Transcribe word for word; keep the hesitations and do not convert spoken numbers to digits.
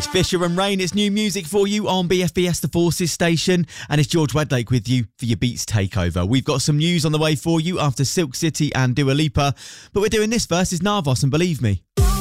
It's Fisher and Rain. It's new music for you on B F B S The Forces station. And it's George Wedlake with you for your Beats Takeover. We've got some news on the way for you after Silk City and Dua Lipa. But we're doing this first. It's Narvos and Believe Me.